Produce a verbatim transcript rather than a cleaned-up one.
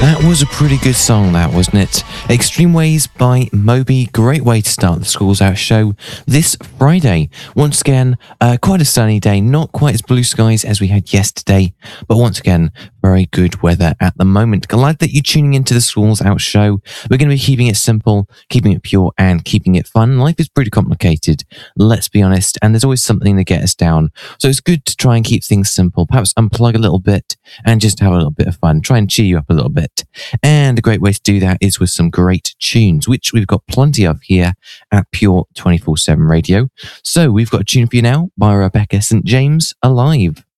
That was a pretty good song, that, wasn't it? Extreme Ways by Moby. Great way to start the Schools Out show this Friday. Once again, uh, quite a sunny day, not quite as blue skies as we had yesterday, but once again, very good weather at the moment. Glad that you're tuning into the Schools Out show. We're going to be keeping it simple, keeping it pure, and keeping it fun. Life is pretty complicated, let's be honest, and there's always something to get us down. So it's good to try and keep things simple, perhaps unplug a little bit and just have a little bit of fun. Try and cheer you up a little bit. And a great way to do that is with some great tunes, which we've got plenty of here at Pure twenty-four seven Radio. So we've got a tune for you now by Rebecca Saint James, Alive.